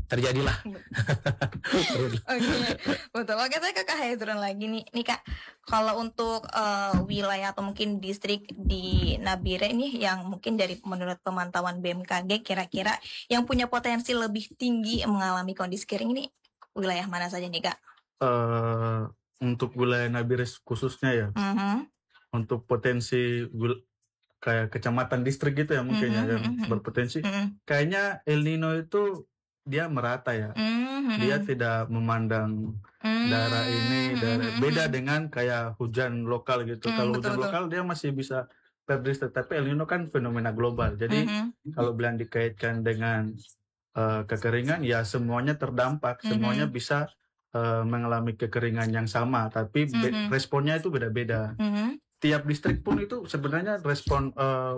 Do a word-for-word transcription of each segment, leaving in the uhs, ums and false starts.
terjadilah. Oke, betul. Oke, saya ke Kak Hezron lagi nih. Nih Kak, kalau untuk uh, wilayah atau mungkin distrik di Nabire ini yang mungkin dari menurut pemantauan B M K G kira-kira yang punya potensi lebih tinggi mengalami kondisi kering ini wilayah mana saja nih Kak? Uh, untuk wilayah Nabire khususnya ya, uh-huh. untuk potensi wil- kayak kecamatan distrik gitu ya mungkin uh-huh, ya yang uh-huh. berpotensi. Uh-huh. Kayaknya El Nino itu dia merata ya, uh-huh. dia tidak memandang uh-huh. daerah ini, daerah uh-huh. beda dengan kayak hujan lokal gitu. Uh-huh. Kalau betul, hujan betul. lokal dia masih bisa per distrik, tapi El Nino kan fenomena global. Jadi uh-huh. kalau bilang dikaitkan dengan uh, kekeringan, ya semuanya terdampak, uh-huh. semuanya bisa uh, mengalami kekeringan yang sama, tapi uh-huh. be- responnya itu beda-beda. Uh-huh. Tiap distrik pun itu sebenarnya respon uh,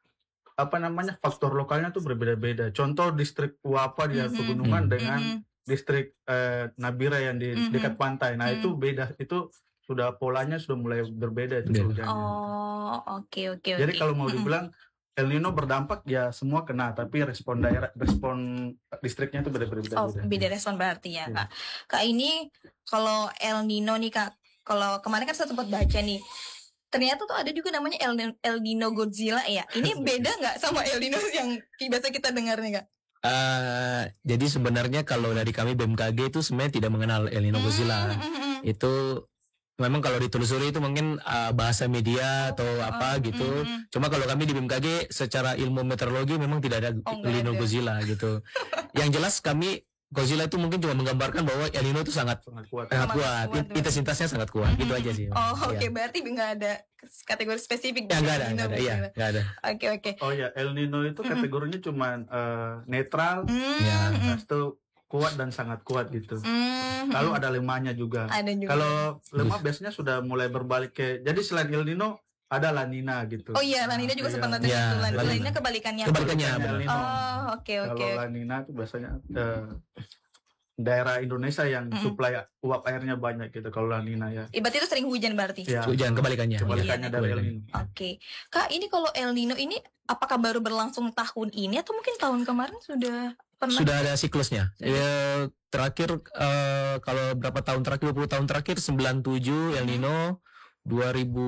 apa namanya faktor lokalnya tuh berbeda-beda. Contoh distrik Wapa di mm-hmm. pegunungan mm-hmm. dengan distrik uh, Nabira yang di mm-hmm. dekat pantai. Nah mm-hmm. itu beda. Itu sudah polanya sudah mulai berbeda itu hujannya. Oh oke okay, oke. Okay, Jadi okay. kalau mau dibilang El Nino berdampak ya semua kena, tapi respon daerah, respon distriknya itu beda-beda. Oh beda respon berarti ya, ya. Kak. Kak ini kalau El Nino nih Kak, kalau kemarin kan saya sempat baca nih. Ternyata tuh ada juga namanya El, El Nino Godzilla ya. Ini beda nggak sama El Nino yang biasa kita dengar nih Kak? Uh, jadi sebenarnya kalau dari kami B M K G itu sebenarnya tidak mengenal El Nino Godzilla. Mm-hmm. Itu memang kalau ditelusuri itu mungkin uh, bahasa media atau oh, apa gitu. Mm-hmm. Cuma kalau kami di B M K G secara ilmu meteorologi memang tidak ada oh, El Nino Godzilla gitu. Yang jelas kami Godzilla itu mungkin cuma menggambarkan bahwa El Nino itu sangat sangat kuat, sangat kuat, kuat intensitasnya sangat kuat, mm-hmm. gitu aja sih. Oh oke, okay. ya. Berarti nggak ada kategori spesifik. Ya nggak ada, nggak ada, iya nggak ada. Oke okay, oke. Okay. Oh ya, El Nino itu kategorinya mm-hmm. cuma uh, netral, mm-hmm. ya, itu kuat dan sangat kuat gitu. Mm-hmm. Lalu ada lemahnya juga. Ada juga. Kalau lemah biasanya sudah mulai berbalik ke, jadi selain El Nino ada La Nina gitu. Oh iya, La Nina juga iya. sempat ada ya, itu. La Nina kebalikannya. Kebalikannya. Oh oke okay, oke. Okay. Kalau La Nina itu biasanya uh, daerah Indonesia yang mm-hmm. suplai uap airnya banyak gitu kalau La Nina ya. Berarti itu sering hujan berarti? Ya. Hujan kebalikannya. Kebalikannya iya, dari El Nino. Oke. Okay. Kak, ini kalau El Nino ini apakah baru berlangsung tahun ini atau mungkin tahun kemarin sudah pernah? Sudah ada siklusnya. Ya, terakhir uh, kalau berapa tahun terakhir, dua puluh tahun terakhir sembilan puluh tujuh El Nino, dua ribu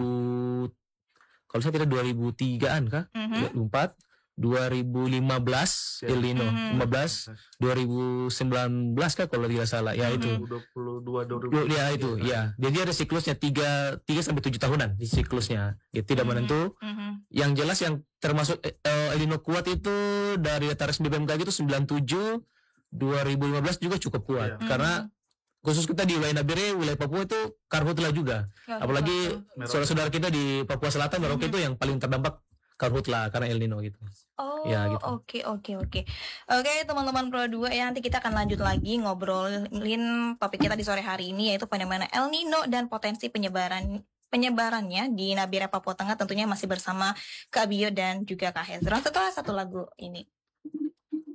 kalau saya tidak dua ribu tigaan kah? Mm-hmm. dua ribu empat dua ribu lima belas El Nino, mm-hmm. lima belas, dua ribu sembilan belas kah kalau tidak salah, ya itu. dua puluh dua, dua ribu Ya itu, ya. Jadi ada siklusnya tiga sampai tujuh tahunan di siklusnya. Ya, tidak mm-hmm. menentu. Mm-hmm. Yang jelas yang termasuk uh, El Nino kuat itu dari data resmi B M K G itu sembilan puluh tujuh, dua ribu lima belas juga cukup kuat. Yeah. Karena khusus kita di wilayah Nabire, wilayah Papua itu karhutla juga. Ya, apalagi saudara-saudara kita di Papua Selatan, Merauke mm-hmm. itu yang paling terdampak karhutla karena El Nino gitu. Oh, ya, gitu. oke oke oke. Oke, teman-teman Pro dua ya, nanti kita akan lanjut lagi ngobrolin topik kita di sore hari ini yaitu fenomena El Nino dan potensi penyebaran penyebarannya di Nabire Papua Tengah, tentunya masih bersama Kak Bio dan juga Kak Hezron setelah satu lagu ini.